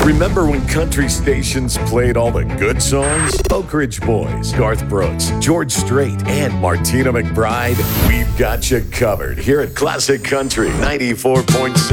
Remember when country stations played all the good songs? Oak Ridge Boys, Garth Brooks, George Strait, and Martina McBride. We've got you covered here at Classic Country 94.7.